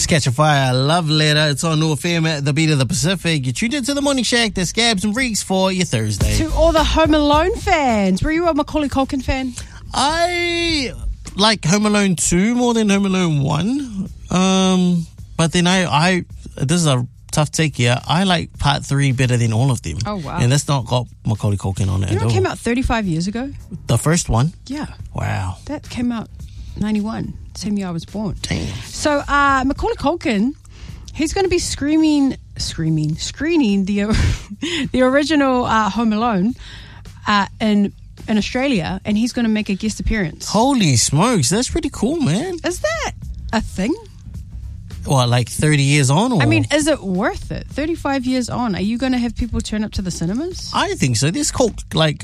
It's Catch a Fire, Love Letter. It's on New FM at the beat of the Pacific. You tuned into the Morning Shack. There's Gabs and Reeks for your Thursday. To all the Home Alone fans, were you a Macaulay Culkin fan? I like Home Alone 2 more than Home Alone 1. But then I this is a tough take here. I like part 3 better than all of them. Oh, wow. And that's not got Macaulay Culkin on it You at know, all. it came out 35 years ago. The first one? Yeah. Wow. That came out 91, same year I was born. Damn. So Macaulay Culkin, he's going to be screening the original Home Alone in Australia, and he's going to make a guest appearance. Holy smokes, that's pretty cool, man. Is that a thing? What, like 30 years on? Or? I mean, is it worth it? 35 years on, are you going to have people turn up to the cinemas? I think so. There's cult, like,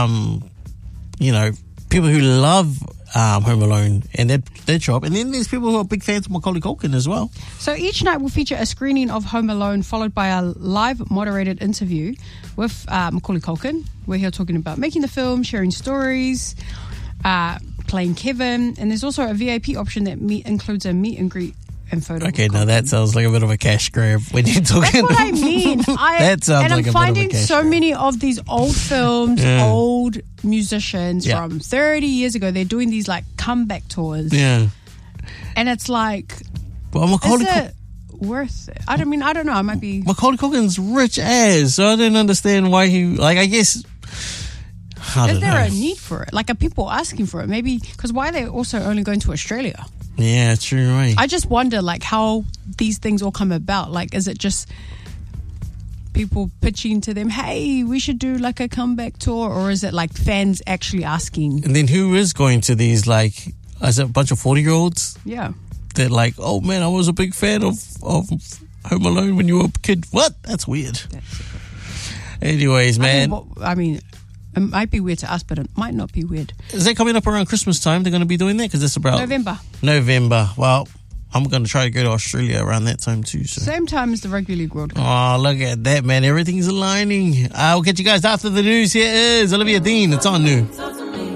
people who love Home Alone, and they'd show up. And then there's people who are big fans of Macaulay Culkin as well. So each night will feature a screening of Home Alone, followed by a live moderated interview with Macaulay Culkin, where he'll talking about making the film, sharing stories, playing Kevin, and there's also a VIP option that includes a meet and greet and photo. Okay, now that sounds like a bit of a cash grab when you're talking. That's what I mean. That sounds like a bit of a cash grab. And I'm finding so many of these old films, old musicians from 30 years ago. They're doing these like comeback tours. Yeah. And it's like, Macaulay is it worth it? I don't know. I might be. Macaulay Culkin's rich ass, so I don't understand why he, like, I guess. Is there a need for it? Like, are people asking for it? Maybe, because why are they also only going to Australia? Yeah, true, right. I just wonder, like, how these things all come about. Like, is it just people pitching to them, hey, we should do, like, a comeback tour? Or is it, like, fans actually asking? And then who is going to these, like, is it a bunch of 40-year-olds? Yeah. They're like, oh, man, I was a big fan of Home Alone when you were a kid. What? That's weird. Anyways, man. I mean, it might be weird to us, but it might not be weird. Is that coming up around Christmas time? They're going to be doing that? Because it's about November. Well, I'm going to try to go to Australia around that time too. So. Same time as the Rugby League World Cup. Oh, look at that, man. Everything's aligning. I'll catch you guys after the news. Here is Olivia Dean. It's on New.